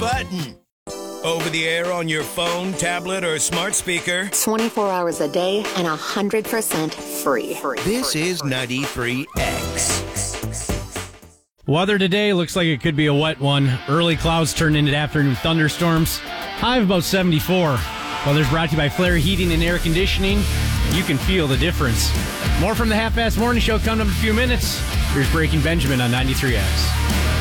button. Over the air on your phone, tablet, or smart speaker. 24 hours a day and 100% free. This is 93X. Weather today looks like it could be a wet one. Early clouds turn into afternoon thunderstorms. High of about 74. Weather's brought to you by Flair Heating and Air Conditioning. You can feel the difference. More from the Half Past Morning Show coming up in a few minutes. Here's Breaking Benjamin on 93X.